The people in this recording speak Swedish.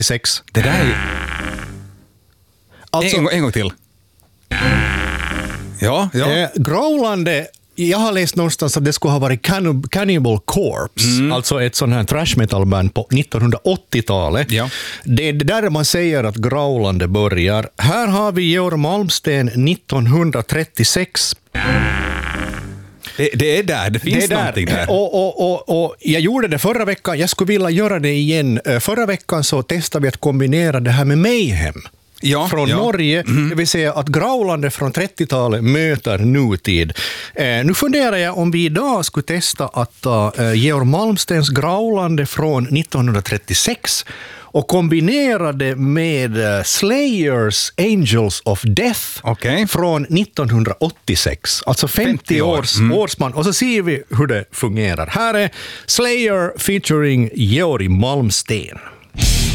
1936. Det där är... Alltså, en gång till. Ja. growlande, jag har läst någonstans att det skulle ha varit Cannibal Corpse, alltså ett sånt här thrash metal-band på 1980-talet. Ja. Det är där man säger att growlande börjar. Här har vi Georg Malmsten 1936. Det är där, det finns någonting där. Och jag gjorde det förra veckan, jag skulle vilja göra det igen. Förra veckan så testade vi att kombinera det här med Mayhem. Från Norge, det vill säga att growlande från 30-talet möter nutid. Nu funderar jag om vi idag skulle testa att ta Georg Malmstens growlande från 1936 och kombinera det med Slayers Angels of Death från 1986. Alltså 50 årsman. Och så ser vi hur det fungerar. Här är Slayer featuring Georg Malmsten.